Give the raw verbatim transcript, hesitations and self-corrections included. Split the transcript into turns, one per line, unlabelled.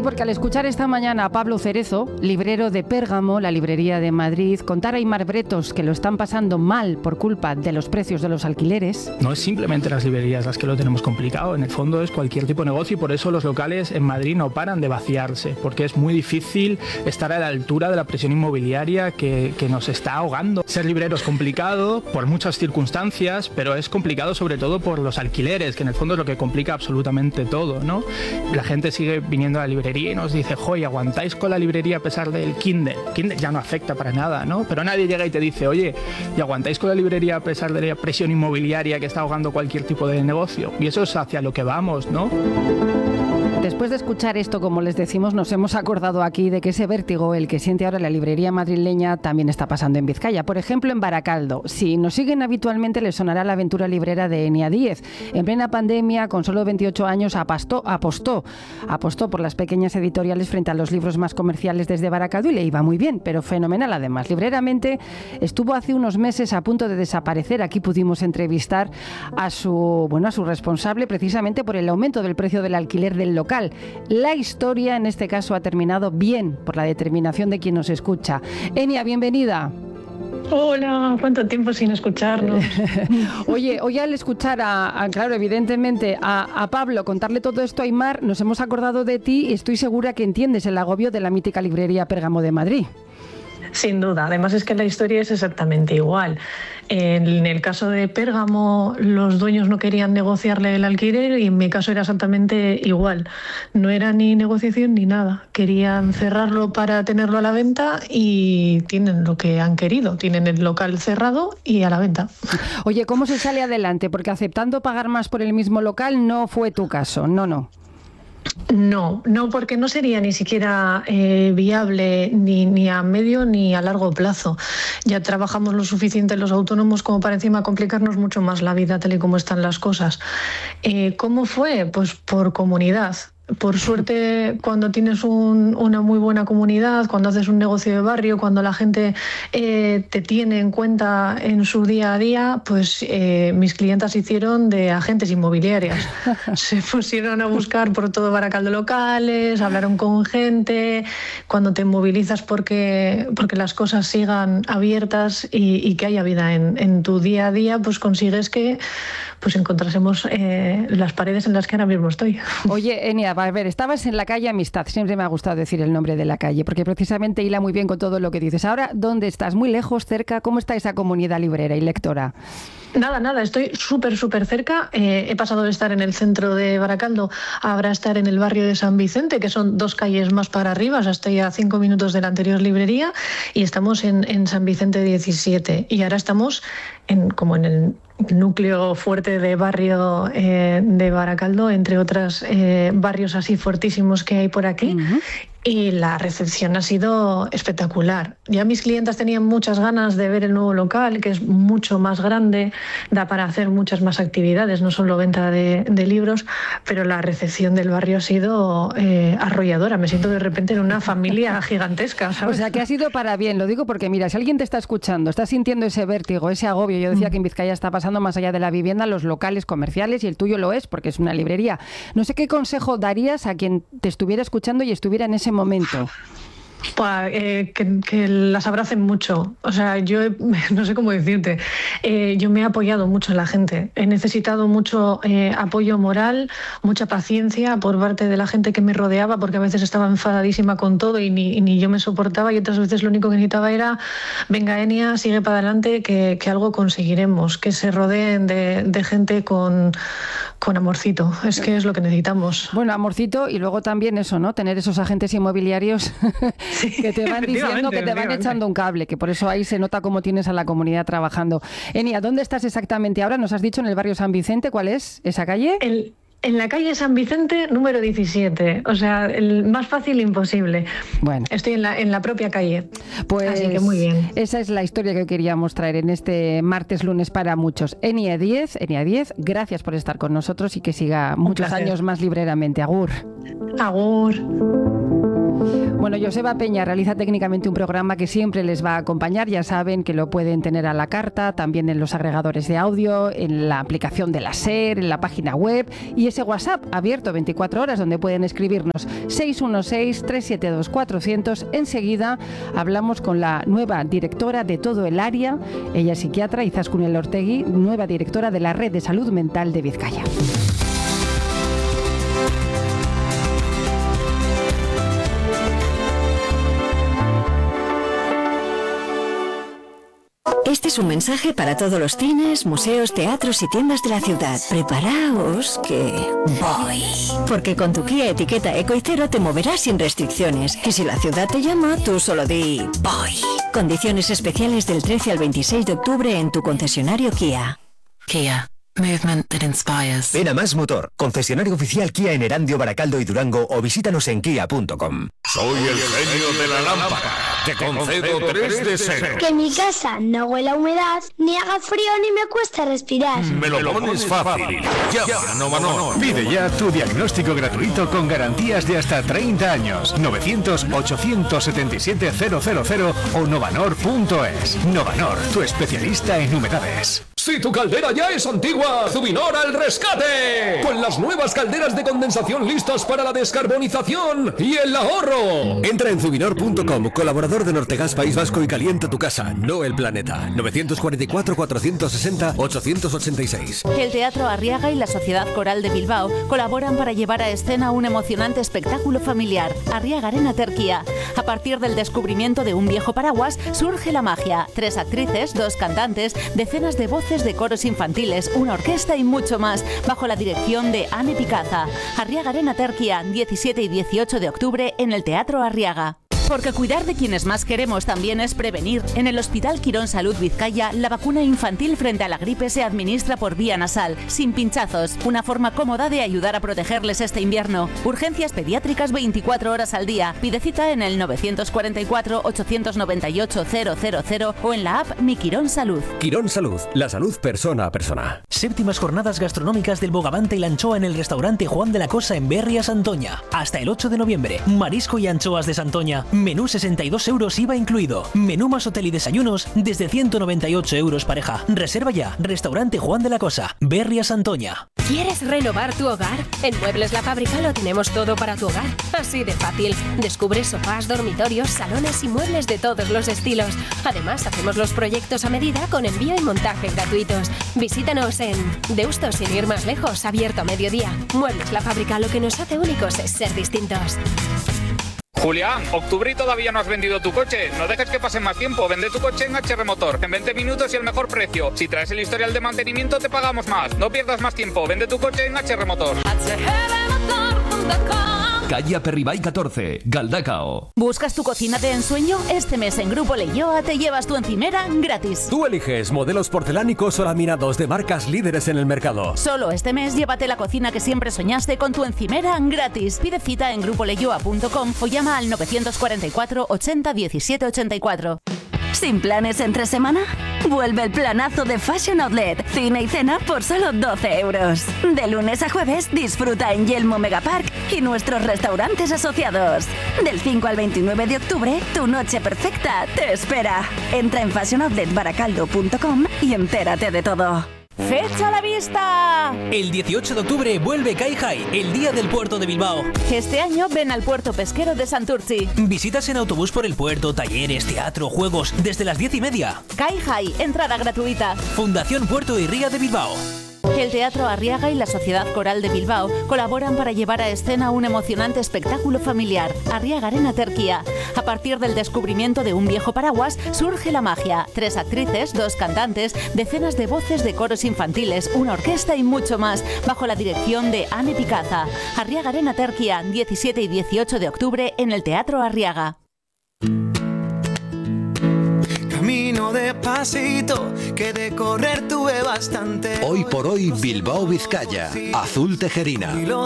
Sí, porque al escuchar esta mañana a Pablo Cerezo, librero de Pérgamo, la librería de Madrid, contar a Aimar Bretos que lo están pasando mal por culpa de los precios de los alquileres.
No es simplemente las librerías las que lo tenemos complicado, en el fondo es cualquier tipo de negocio y por eso los locales en Madrid no paran de vaciarse, porque es muy difícil estar a la altura de la presión inmobiliaria que, que nos está ahogando. Ser librero es complicado por muchas circunstancias, pero es complicado sobre todo por los alquileres, que en el fondo es lo que complica absolutamente todo, ¿no? La gente sigue viniendo a la librería y nos dice, joy, ¿aguantáis con la librería a pesar del Kindle? Kindle ya no afecta para nada, ¿no? Pero nadie llega y te dice, oye, ¿y aguantáis con la librería a pesar de la presión inmobiliaria que está ahogando cualquier tipo de negocio? Y eso es hacia lo que vamos, ¿no?
Después de escuchar esto, como les decimos, nos hemos acordado aquí de que ese vértigo, el que siente ahora la librería madrileña, también está pasando en Vizcaya. Por ejemplo, en Baracaldo. Si nos siguen habitualmente, les sonará la aventura librera de Enia Díez. En plena pandemia, con solo veintiocho años, apostó, apostó, apostó por las pequeñas editoriales frente a los libros más comerciales desde Baracaldo y le iba muy bien, pero fenomenal además. Libreramente, estuvo hace unos meses a punto de desaparecer. Aquí pudimos entrevistar a su, bueno, a su responsable precisamente por el aumento del precio del alquiler del local. La historia, en este caso, ha terminado bien por la determinación de quien nos escucha. Enia, bienvenida.
Hola, ¿cuánto tiempo sin escucharnos?
Oye, hoy al escuchar a, a claro, evidentemente, a, a Pablo contarle todo esto a Aimar, nos hemos acordado de ti y estoy segura que entiendes el agobio de la mítica librería Pérgamo de Madrid.
Sin duda, además es que la historia es exactamente igual. En el caso de Pérgamo, los dueños no querían negociarle el alquiler y en mi caso era exactamente igual. No era ni negociación ni nada. Querían cerrarlo para tenerlo a la venta y tienen lo que han querido. Tienen el local cerrado y a la venta.
Oye, ¿cómo se sale adelante? Porque aceptando pagar más por el mismo local no fue tu caso, no, no.
No, no, porque no sería ni siquiera eh, viable ni, ni a medio ni a largo plazo. Ya trabajamos lo suficiente los autónomos como para encima complicarnos mucho más la vida tal y como están las cosas. Eh, ¿Cómo fue? Pues por comunidad. Por suerte, cuando tienes un, una muy buena comunidad, cuando haces un negocio de barrio, cuando la gente eh, te tiene en cuenta en su día a día, pues eh, mis clientas hicieron de agentes inmobiliarias. Se pusieron a buscar por todo Baracaldo locales, hablaron con gente. Cuando te movilizas porque, porque las cosas sigan abiertas y, y que haya vida en, en tu día a día, pues consigues que pues encontrásemos eh, las paredes en las que ahora mismo estoy.
Oye, Enia, a ver, estabas en la calle Amistad, siempre me ha gustado decir el nombre de la calle, porque precisamente hila muy bien con todo lo que dices. Ahora, ¿dónde estás? ¿Muy lejos, cerca? ¿Cómo está esa comunidad librera y lectora?
Nada, nada, estoy súper, súper cerca. Eh, he pasado de estar en el centro de Baracaldo a ahora estar en el barrio de San Vicente, que son dos calles más para arriba, o sea, estoy a cinco minutos de la anterior librería y estamos en, en San Vicente diecisiete. Y ahora estamos en, como en el núcleo fuerte de barrio eh, de Baracaldo, entre otros eh, barrios así fuertísimos que hay por aquí. Uh-huh. Y la recepción ha sido espectacular. Ya mis clientas tenían muchas ganas de ver el nuevo local, que es mucho más grande, da para hacer muchas más actividades, no solo venta de, de libros, pero la recepción del barrio ha sido eh, arrolladora. Me siento de repente en una familia gigantesca, ¿sabes?
O sea, que ha sido para bien. Lo digo porque, mira, si alguien te está escuchando, está sintiendo ese vértigo, ese agobio, yo decía mm. que en Vizcaya está pasando más allá de la vivienda, los locales comerciales, y el tuyo lo es, porque es una librería. No sé qué consejo darías a quien te estuviera escuchando y estuviera en ese momento.
Pues, eh, que, que las abracen mucho. O sea, yo no sé cómo decirte. Eh, yo me he apoyado mucho en la gente. He necesitado mucho eh, apoyo moral, mucha paciencia por parte de la gente que me rodeaba, porque a veces estaba enfadadísima con todo y ni, y ni yo me soportaba, y otras veces lo único que necesitaba era, venga, Enia, sigue para adelante, que, que algo conseguiremos, que se rodeen de, de gente con, con amorcito. Es que es lo que necesitamos.
Bueno, amorcito, y luego también eso, ¿no? Tener esos agentes inmobiliarios sí, que te van diciendo que te van echando un cable, que por eso ahí se nota cómo tienes a la comunidad trabajando. Enia, ¿dónde estás exactamente ahora? Nos has dicho en el barrio San Vicente. ¿Cuál es esa calle?
El... En la calle San Vicente, número diecisiete. O sea, el más fácil imposible. Bueno. Estoy en la, en la propia calle.
Pues
así que muy bien.
Esa es la historia que queríamos traer en este martes, lunes para muchos. Enia Díez, Enia Díez, gracias por estar con nosotros y que siga muchos años más libreramente. Agur.
Agur.
Bueno, Joseba Peña realiza técnicamente un programa que siempre les va a acompañar. Ya saben que lo pueden tener a la carta, también en los agregadores de audio, en la aplicación de la SER, en la página web y ese WhatsApp abierto veinticuatro horas donde pueden escribirnos seis uno seis, tres siete dos, cuatrocientos. Enseguida hablamos con la nueva directora de todo el área. Ella es psiquiatra, Izaskun Elortegui, nueva directora de la Red de Salud Mental de Vizcaya.
Este es un mensaje para todos los cines, museos, teatros y tiendas de la ciudad. Preparaos que voy. Porque con tu Kia etiqueta Eco y Cero te moverás sin restricciones. Y si la ciudad te llama, tú solo di voy. Condiciones especiales del trece al veintiséis de octubre en tu concesionario Kia.
Kia. Movement that inspires.
Ven a Más Motor, concesionario oficial Kia en Erandio, Baracaldo y Durango, o visítanos en kia punto com.
Soy el genio de la lámpara. Te concedo tres deseos.
Que mi casa no huela a humedad, ni haga frío ni me cueste respirar.
Me lo pones fácil. Llama a Novanor.
Pide ya tu diagnóstico gratuito con garantías de hasta treinta años. novecientos, ochocientos setenta y siete, cero cero cero o novanor punto es. Novanor, tu especialista en humedades.
Si tu caldera ya es antigua, Zubinor al rescate. Con las nuevas calderas de condensación listas para la descarbonización y el ahorro.
Entra en zubinor punto com, colaborador de Nortegas País Vasco, y calienta tu casa, no el planeta. novecientos cuarenta y cuatro, cuatrocientos sesenta, ochocientos ochenta y seis.
El Teatro Arriaga y la Sociedad Coral de Bilbao colaboran para llevar a escena un emocionante espectáculo familiar, Arriaga Arena Terquía. A partir del descubrimiento de un viejo paraguas surge la magia. Tres actrices, dos cantantes, decenas de voces de coros infantiles, una orquesta y mucho más, bajo la dirección de Ane Picaza. Arriaga Arena Terquía, diecisiete y dieciocho de octubre en el Teatro Arriaga. Porque cuidar de quienes más queremos también es prevenir. En el Hospital Quirón Salud Vizcaya, la vacuna infantil frente a la gripe se administra por vía nasal, sin pinchazos, una forma cómoda de ayudar a protegerles este invierno. Urgencias pediátricas veinticuatro horas al día. Pide cita en el novecientos cuarenta y cuatro, ochocientos noventa y ocho, cero cero cero o en la app Mi Quirón Salud.
Quirón Salud, la salud persona a persona.
Séptimas jornadas gastronómicas del Bogavante y la anchoa en el restaurante Juan de la Cosa en Berria, Santoña. Hasta el ocho de noviembre. Marisco y anchoas de Santoña. Menú sesenta y dos euros I V A incluido. Menú más hotel y desayunos desde ciento noventa y ocho euros pareja. Reserva ya. Restaurante Juan de la Cosa, Berria, Santoña.
¿Quieres renovar tu hogar? En Muebles La Fábrica lo tenemos todo para tu hogar. Así de fácil. Descubre sofás, dormitorios, salones y muebles de todos los estilos. Además, hacemos los proyectos a medida con envío y montaje gratuitos. Visítanos en Deusto, sin ir más lejos, abierto a mediodía. Muebles La Fábrica, lo que nos hace únicos es ser distintos.
Julián, octubre y todavía no has vendido tu coche. No dejes que pase más tiempo. Vende tu coche en H R Motor. En veinte minutos y el mejor precio. Si traes el historial de mantenimiento te pagamos más. No pierdas más tiempo. Vende tu coche en H R Motor.
Calle Aperribay catorce, Galdacao.
¿Buscas tu cocina de ensueño? Este mes en Grupo Leioa te llevas tu encimera gratis.
Tú eliges modelos porcelánicos o laminados de marcas líderes en el mercado.
Solo este mes llévate la cocina que siempre soñaste con tu encimera gratis. Pide cita en grupo leioa punto com o llama al novecientos cuarenta y cuatro, ochenta, diecisiete ochenta y cuatro.
¿Sin planes entre semana? Vuelve el planazo de Fashion Outlet. Cine y cena por solo doce euros. De lunes a jueves disfruta en Yelmo Megapark y nuestros restaurantes asociados. Del cinco al veintinueve de octubre, tu noche perfecta te espera. Entra en fashion outlet baracaldo punto com y entérate de todo.
¡Fecha a la vista!
El dieciocho de octubre vuelve Kai Hai, el Día del Puerto de Bilbao.
Este año ven al puerto pesquero de Santurtzi.
Visitas en autobús por el puerto, talleres, teatro, juegos, desde las diez y media.
Kai Hai, entrada gratuita.
Fundación Puerto y Ría de Bilbao.
El Teatro Arriaga y la Sociedad Coral de Bilbao colaboran para llevar a escena un emocionante espectáculo familiar, Arriaga Arena Terquía. A partir del descubrimiento de un viejo paraguas surge la magia. Tres actrices, dos cantantes, decenas de voces de coros infantiles, una orquesta y mucho más, bajo la dirección de Ane Picaza. Arriaga Arena Terquía, diecisiete y dieciocho de octubre en el Teatro Arriaga.
Camino despacito, que de correr tuve bastante.
Hoy por hoy Bilbao Vizcaya, Azul Tejerina.